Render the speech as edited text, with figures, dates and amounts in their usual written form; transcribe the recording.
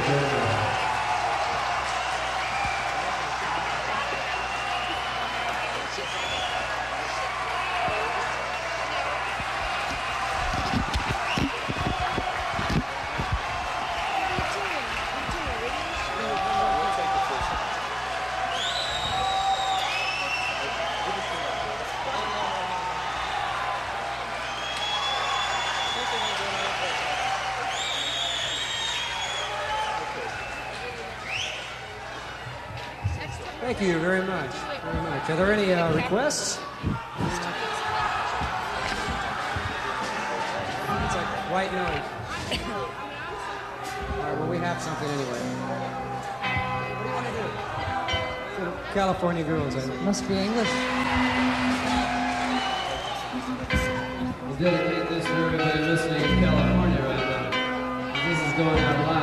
Thank you very much. Very much. Are there any requests? It's like white noise. All right, well, we have something anyway. What do you want to do? California Girls, I think. Must be English. We'll dedicate this to everybody listening in California right now. This is going out live.